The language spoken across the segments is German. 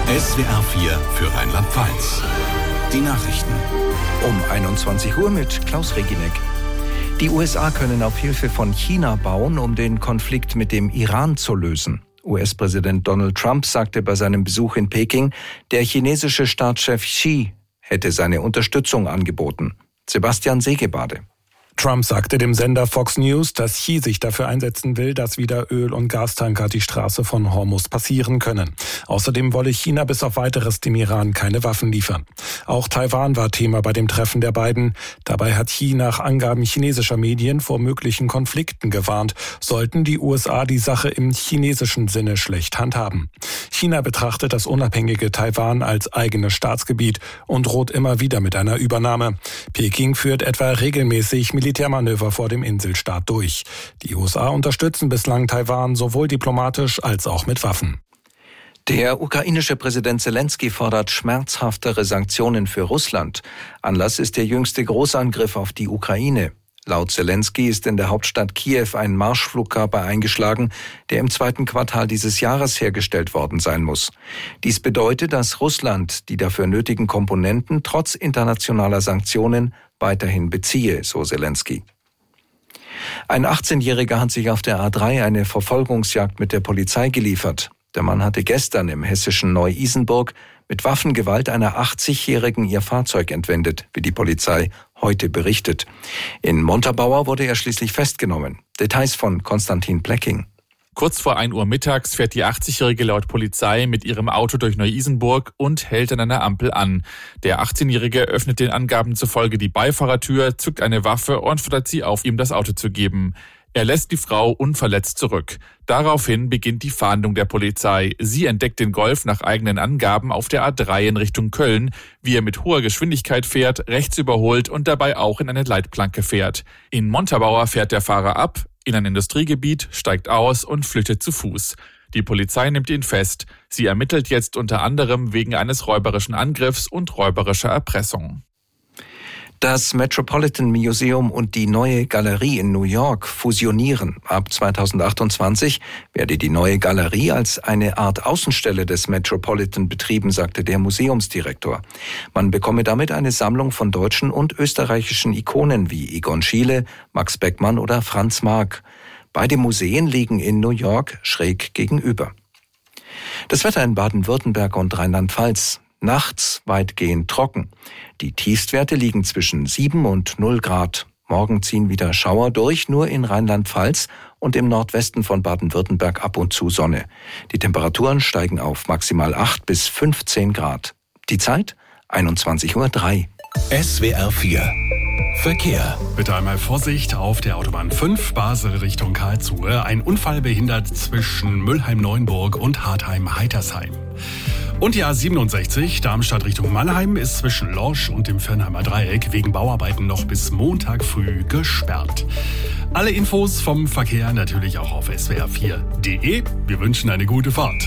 SWR 4 für Rheinland-Pfalz. Die Nachrichten. Um 21 Uhr mit Klaus Reginek. Die USA können auf Hilfe von China bauen, um den Konflikt mit dem Iran zu lösen. US-Präsident Donald Trump sagte bei seinem Besuch in Peking, der chinesische Staatschef Xi hätte seine Unterstützung angeboten. Sebastian Segebade. Trump sagte dem Sender Fox News, dass Xi sich dafür einsetzen will, dass wieder Öl- und Gastanker die Straße von Hormuz passieren können. Außerdem wolle China bis auf Weiteres dem Iran keine Waffen liefern. Auch Taiwan war Thema bei dem Treffen der beiden. Dabei hat Xi nach Angaben chinesischer Medien vor möglichen Konflikten gewarnt, sollten die USA die Sache im chinesischen Sinne schlecht handhaben. China betrachtet das unabhängige Taiwan als eigenes Staatsgebiet und droht immer wieder mit einer Übernahme. Peking führt etwa regelmäßig Militärmanöver vor dem Inselstaat durch. Die USA unterstützen bislang Taiwan sowohl diplomatisch als auch mit Waffen. Der ukrainische Präsident Selenskyj fordert schmerzhaftere Sanktionen für Russland. Anlass ist der jüngste Großangriff auf die Ukraine. Laut Selenskyj ist in der Hauptstadt Kiew ein Marschflugkörper eingeschlagen, der im zweiten Quartal dieses Jahres hergestellt worden sein muss. Dies bedeutet, dass Russland die dafür nötigen Komponenten trotz internationaler Sanktionen weiterhin beziehe, so Selenskyj. Ein 18-Jähriger hat sich auf der A3 eine Verfolgungsjagd mit der Polizei geliefert. Der Mann hatte gestern im hessischen Neu-Isenburg mit Waffengewalt einer 80-Jährigen ihr Fahrzeug entwendet, wie die Polizei heute berichtet. In Montabaur wurde er schließlich festgenommen. Details von Konstantin Plecking. Kurz vor 1 Uhr mittags fährt die 80-Jährige laut Polizei mit ihrem Auto durch Neu-Isenburg und hält an einer Ampel an. Der 18-Jährige öffnet den Angaben zufolge die Beifahrertür, zückt eine Waffe und fordert sie auf, ihm das Auto zu geben. Er lässt die Frau unverletzt zurück. Daraufhin beginnt die Fahndung der Polizei. Sie entdeckt den Golf nach eigenen Angaben auf der A3 in Richtung Köln, wie er mit hoher Geschwindigkeit fährt, rechts überholt und dabei auch in eine Leitplanke fährt. In Montabaur fährt der Fahrer ab, in ein Industriegebiet, steigt aus und flüchtet zu Fuß. Die Polizei nimmt ihn fest. Sie ermittelt jetzt unter anderem wegen eines räuberischen Angriffs und räuberischer Erpressung. Das Metropolitan Museum und die Neue Galerie in New York fusionieren. Ab 2028 werde die Neue Galerie als eine Art Außenstelle des Metropolitan betrieben, sagte der Museumsdirektor. Man bekomme damit eine Sammlung von deutschen und österreichischen Ikonen wie Egon Schiele, Max Beckmann oder Franz Marc. Beide Museen liegen in New York schräg gegenüber. Das Wetter in Baden-Württemberg und Rheinland-Pfalz. Nachts weitgehend trocken. Die Tiefstwerte liegen zwischen 7 und 0 Grad. Morgen ziehen wieder Schauer durch, nur in Rheinland-Pfalz und im Nordwesten von Baden-Württemberg ab und zu Sonne. Die Temperaturen steigen auf maximal 8 bis 15 Grad. Die Zeit 21:03 Uhr. SWR 4 Verkehr. Bitte einmal Vorsicht auf der Autobahn 5, Basel Richtung Karlsruhe. Ein Unfall behindert zwischen Müllheim-Neuenburg und Hartheim-Heitersheim. Und die A67, Darmstadt Richtung Mannheim, ist zwischen Lorsch und dem Firnheimer Dreieck wegen Bauarbeiten noch bis Montag früh gesperrt. Alle Infos vom Verkehr natürlich auch auf swr4.de. Wir wünschen eine gute Fahrt.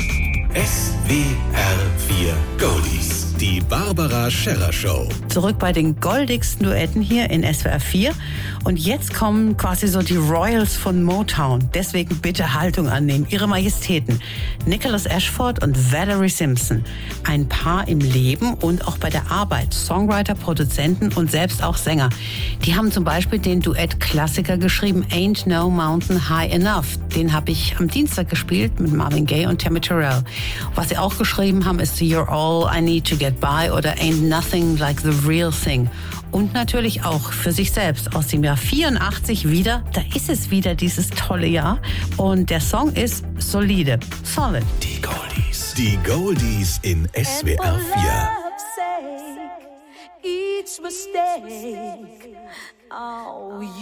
SWR 4 Goldies. Die Barbara Scherrer Show. Zurück bei den goldigsten Duetten hier in SWR 4. Und jetzt kommen quasi so die Royals von Motown. Deswegen bitte Haltung annehmen. Ihre Majestäten Nicholas Ashford und Valerie Simpson. Ein Paar im Leben und auch bei der Arbeit. Songwriter, Produzenten und selbst auch Sänger. Die haben zum Beispiel den Duett-Klassiker geschrieben, Ain't No Mountain High Enough. Den habe ich am Dienstag gespielt mit Marvin Gaye und Tammy Terrell. Was sie auch geschrieben haben, ist You're All I Need to Get By oder Ain't Nothing Like the Real Thing. Und natürlich auch für sich selbst aus dem Jahr 84 wieder. Da ist es wieder, dieses tolle Jahr. Und der Song ist Solide. Solid. Die Goldies. Die Goldies in SWR 4. Each mistake, oh,